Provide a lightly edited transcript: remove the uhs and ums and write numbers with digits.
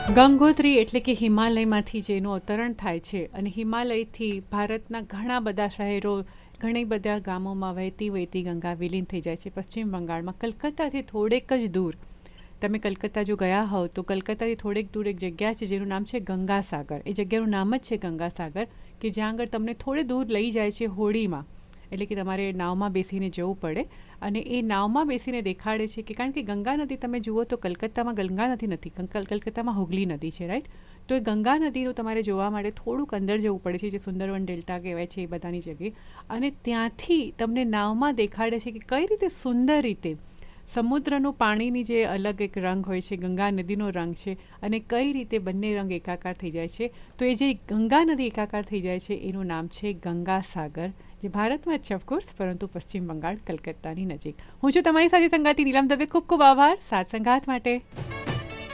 ગંગોત્રી એટલે કે હિમાલયમાંથી જેનું અવતરણ થાય છે અને હિમાલયથી ભારતના ઘણા બધા શહેરો, ઘણી બધા ગામોમાં વહેતી વહેતી ગંગા વિલીન થઈ જાય છે. પશ્ચિમ બંગાળમાં કલકત્તાથી થોડેક જ દૂર, તમે કલકત્તા જો ગયા હોવ તો કલકત્તાથી થોડેક દૂર એક જગ્યા છે જેનું નામ છે ગંગાસાગર. એ જગ્યાનું નામ જ છે ગંગાસાગર, કે જ્યાં આગળ તમને થોડે દૂર લઈ જાય છે હોડીમાં, એટલે કે તમારે નાવમાં બેસીને જવું પડે. અને એ નાવમાં બેસીને દેખાડે છે કે, કારણ કે ગંગા નદી તમે જુઓ તો કલકત્તામાં ગંગા નદી નથી, કલકત્તામાં હુગલી નદી છે, રાઈટ? તો એ ગંગા નદીનું તમારે જોવા માટે થોડુંક અંદર જવું પડે છે, જે સુંદરવન ડેલ્ટા કહેવાય છે એ બધાની જગ્યાએ. અને ત્યાંથી તમને નાવમાં દેખાડે છે કે કઈ રીતે સુંદર રીતે સમુદ્રનું પાણીની જે અલગ એક રંગ હોય છે, ગંગા નદીનો રંગ છે, અને કઈ રીતે બંને રંગ એકાકાર થઈ જાય છે. તો એ જે ગંગા નદી એકાકાર થઈ જાય છે એનું નામ છે ગંગાસાગર, જે ભારતમાં જ છે ઓફકોર્સ, પરંતુ પશ્ચિમ બંગાળ કલકત્તાની નજીક. હું છું તમારી સાથે સંગાતી નીલમ દવે. ખૂબ ખૂબ આભાર સાથ સંગાત માટે.